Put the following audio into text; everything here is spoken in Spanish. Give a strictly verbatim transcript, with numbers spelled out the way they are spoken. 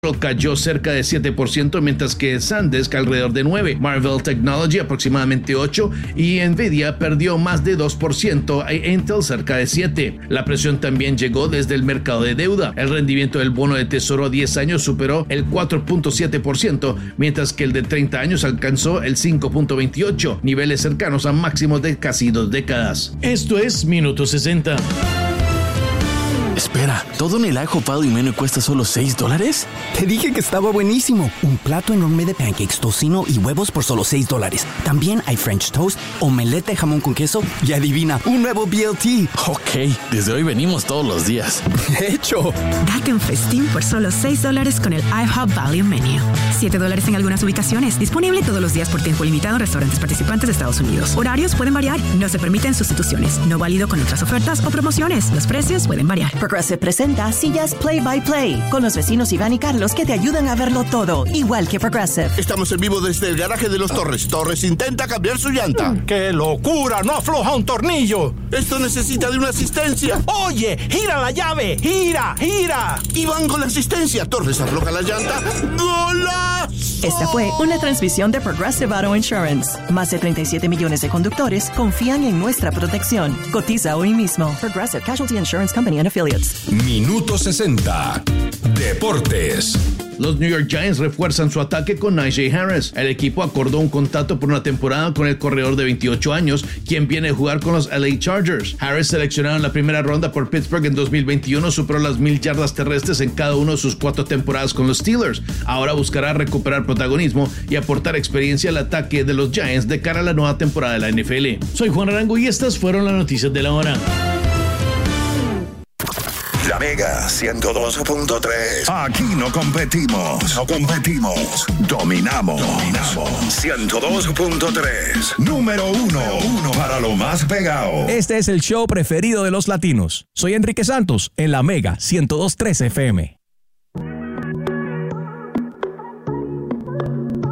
cayó cerca de siete por ciento, mientras que SanDisk alrededor de nueve por ciento, Marvell Technology aproximadamente ocho por ciento y Nvidia perdió más de dos por ciento e Intel cerca de siete por ciento. La presión también llegó desde el mercado de deuda. El rendimiento del bono de tesoro a diez años superó el cuatro punto siete por ciento, mientras que el de treinta años alcanzó el cinco punto veintiocho por ciento, niveles cercanos a máximos de casi dos décadas. Esto es Minuto sesenta. Espera, ¿todo en el IHOP Value Menu cuesta solo seis dólares? Te dije que estaba buenísimo. Un plato enorme de pancakes, tocino y huevos por solo seis dólares. También hay French toast, omelette de jamón con queso y adivina, un nuevo B L T. Ok, desde hoy venimos todos los días. ¡Hecho! Date un festín por solo seis dólares con el IHOP Value Menu. siete dólares en algunas ubicaciones. Disponible todos los días por tiempo limitado en restaurantes participantes de Estados Unidos. Horarios pueden variar. No se permiten sustituciones. No válido con otras ofertas o promociones. Los precios pueden variar. Progressive presenta Sillas Play by Play con los vecinos Iván y Carlos que te ayudan a verlo todo, igual que Progressive. Estamos en vivo desde el garaje de los Torres. Torres intenta cambiar su llanta. ¡Qué locura! ¡No afloja un tornillo! Esto necesita de una asistencia. ¡Oye! ¡Gira la llave! ¡Gira! ¡Gira! Iván con la asistencia. Torres afloja la llanta. ¡Golazo! Esta fue una transmisión de Progressive Auto Insurance. Más de treinta y siete millones de conductores confían en nuestra protección. Cotiza hoy mismo. Progressive Casualty Insurance Company and Affiliates. Minuto sesenta. Deportes. Los New York Giants refuerzan su ataque con Najee Harris. El equipo acordó un contrato por una temporada con el corredor de veintiocho años, quien viene a jugar con los L A Chargers. Harris, seleccionado en la primera ronda por Pittsburgh en dos mil veintiuno, superó las mil yardas terrestres en cada una de sus cuatro temporadas con los Steelers. Ahora buscará recuperar protagonismo y aportar experiencia al ataque de los Giants de cara a la nueva temporada de la N F L. Soy Juan Arango y estas fueron las noticias de la hora. La Mega ciento dos punto tres. Aquí no competimos, no competimos, dominamos. Dominamos. ciento dos punto tres. Número uno, uno para lo más pegado. Este es el show preferido de los latinos. Soy Enrique Santos en La Mega ciento dos punto tres F M.